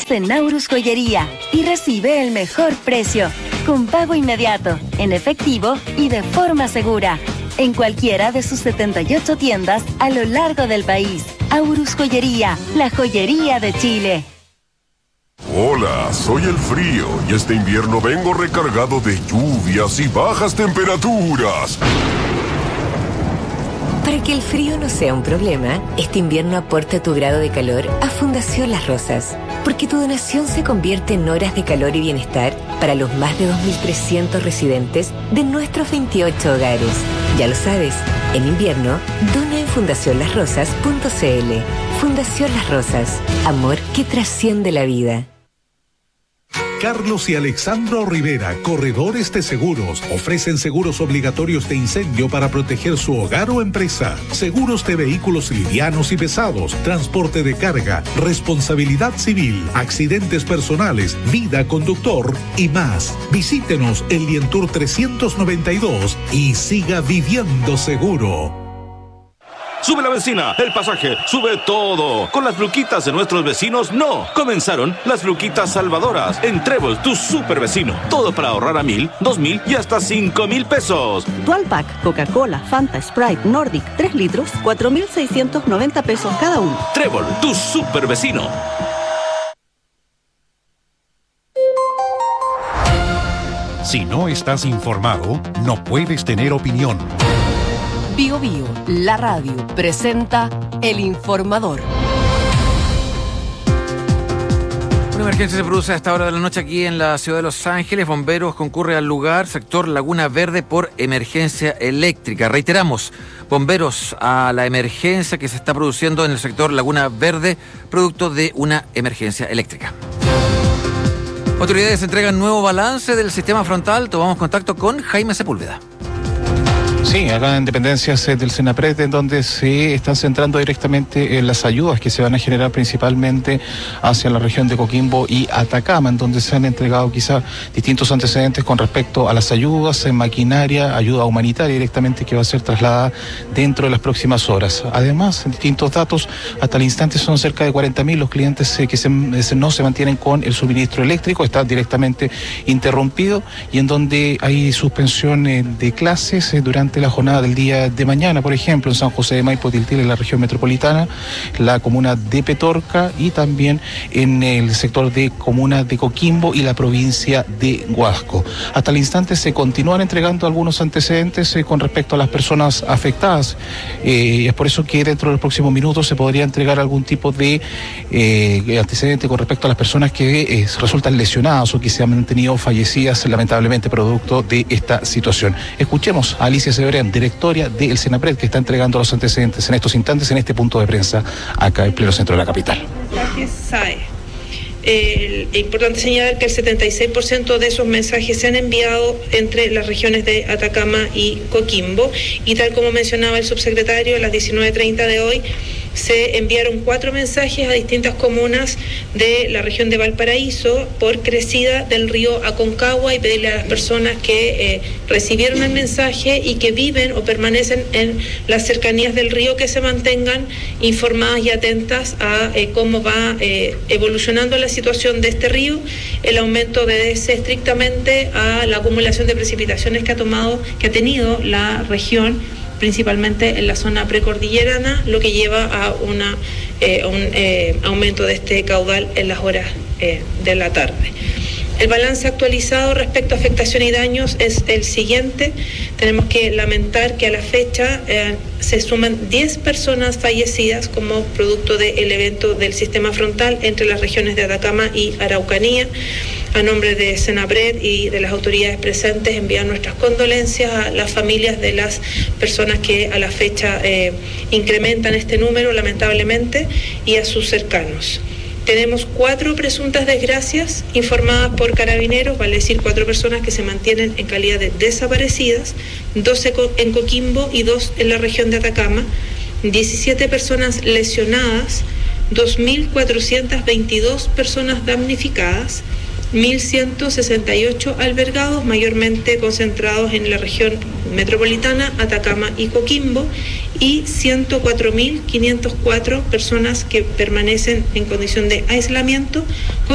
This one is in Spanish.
Cotiza en Naurus Joyería y recibe el mejor precio, con pago inmediato, en efectivo y de forma segura, en cualquiera de sus 78 tiendas a lo largo del país. Aurus Joyería, la joyería de Chile. Hola, soy el frío y este invierno vengo recargado de lluvias y bajas temperaturas. Para que el frío no sea un problema, este invierno aporta tu grado de calor a Fundación Las Rosas, porque tu donación se convierte en horas de calor y bienestar para los más de 2.300 residentes de nuestros 28 hogares. Ya lo sabes, en invierno, dona en fundacionlasrosas.cl. Fundación Las Rosas, amor que trasciende la vida. Carlos y Alexandro Rivera, corredores de seguros, ofrecen seguros obligatorios de incendio para proteger su hogar o empresa, seguros de vehículos livianos y pesados, transporte de carga, responsabilidad civil, accidentes personales, vida conductor y más. Visítenos en Lientour 392 y siga viviendo seguro. Sube la benzina, el pasaje, sube todo. Con las luquitas de nuestros vecinos, no. Comenzaron las luquitas salvadoras en Trébol, tu super vecino. Todo para ahorrar a 1,000, 2,000 y hasta 5,000 pesos. Dual Pack, Coca-Cola, Fanta, Sprite, Nordic, 3 litros, 4,690 pesos cada uno. Trébol, tu super vecino. Si no estás informado, no puedes tener opinión. Bio Bio, la radio, presenta El Informador. Una emergencia se produce a esta hora de la noche aquí en la ciudad de Los Ángeles. Bomberos concurren al lugar, sector Laguna Verde, por emergencia eléctrica. Reiteramos, bomberos a la emergencia que se está produciendo en el sector Laguna Verde, producto de una emergencia eléctrica. Autoridades entregan nuevo balance del sistema frontal. Tomamos contacto con Jaime Sepúlveda. Sí, acá en dependencias del Senapred, en donde se están centrando directamente en las ayudas que se van a generar principalmente hacia la región de Coquimbo y Atacama, en donde se han entregado quizá distintos antecedentes con respecto a las ayudas en maquinaria, ayuda humanitaria directamente que va a ser trasladada dentro de las próximas horas. Además, en distintos datos, hasta el instante son cerca de 40.000 los clientes que no se mantienen con el suministro eléctrico, está directamente interrumpido y en donde hay suspensión de clases durante la jornada del día de mañana, por ejemplo, en San José de Maipo, Tiltil, en la región metropolitana, la comuna de Petorca y también en el sector de comuna de Coquimbo y la provincia de Huasco. Hasta el instante se continúan entregando algunos antecedentes con respecto a las personas afectadas. Es por eso que dentro de los próximos minutos se podría entregar algún tipo de antecedente con respecto a las personas que resultan lesionadas o que se han mantenido fallecidas lamentablemente producto de esta situación. Escuchemos a Alicia Severén, directora del Senapred, que está entregando los antecedentes en estos instantes en este punto de prensa acá en pleno centro de la capital. Es importante señalar que el 76% de esos mensajes se han enviado entre las regiones de Atacama y Coquimbo, y tal como mencionaba el subsecretario, a las 19:30 de hoy se enviaron 4 mensajes a distintas comunas de la región de Valparaíso por crecida del río Aconcagua, y pedirle a las personas que recibieron el mensaje y que viven o permanecen en las cercanías del río que se mantengan informadas y atentas a cómo va evolucionando la situación de este río. El aumento obedece estrictamente a la acumulación de precipitaciones que ha tenido la región, principalmente en la zona precordillerana, lo que lleva a un aumento de este caudal en las horas de la tarde. El balance actualizado respecto a afectación y daños es el siguiente. Tenemos que lamentar que a la fecha se suman 10 personas fallecidas como producto del evento del sistema frontal entre las regiones de Atacama y Araucanía. A nombre de Senapred y de las autoridades presentes, enviar nuestras condolencias a las familias de las personas que a la fecha incrementan este número, lamentablemente, y a sus cercanos. Tenemos 4 presuntas desgracias informadas por Carabineros, vale decir 4 personas que se mantienen en calidad de desaparecidas, 12 en Coquimbo y 2 en la región de Atacama, 17 personas lesionadas, 2.422 personas damnificadas, 1.168 albergados, mayormente concentrados en la región metropolitana, Atacama y Coquimbo, y 104.504 personas que permanecen en condición de aislamiento,